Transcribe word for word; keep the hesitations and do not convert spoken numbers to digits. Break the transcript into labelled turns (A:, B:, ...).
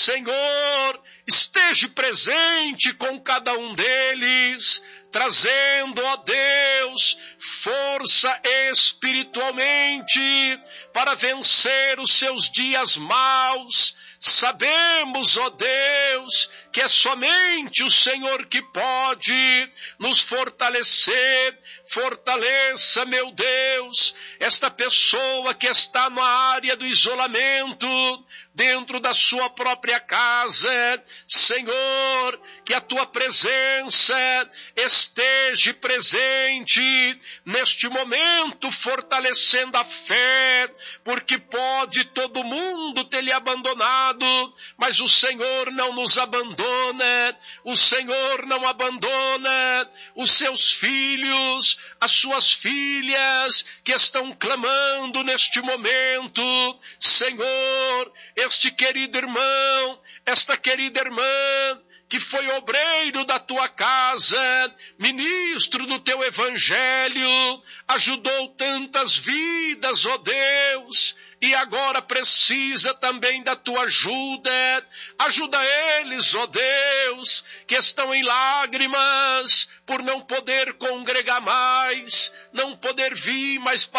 A: Senhor, esteja presente com cada um deles, trazendo, ó Deus, força espiritualmente para vencer os seus dias maus. Sabemos, ó Deus, que é somente o Senhor que pode nos fortalecer. Fortaleça, meu Deus, esta pessoa que está na área do isolamento, dentro da sua própria casa. Senhor, que a tua presença esteja presente neste momento, fortalecendo a fé, porque pode todo mundo ter lhe abandonado, mas o Senhor não nos abandona, o Senhor não abandona os seus filhos, as suas filhas que estão clamando neste momento. Senhor, este querido irmão, esta querida irmã, que foi obreiro da tua casa, ministro do teu evangelho, ajudou tantas vidas, ó Deus, e agora precisa também da tua ajuda. Ajuda eles, ó Deus, que estão em lágrimas por não poder congregar mais, não poder vir mais para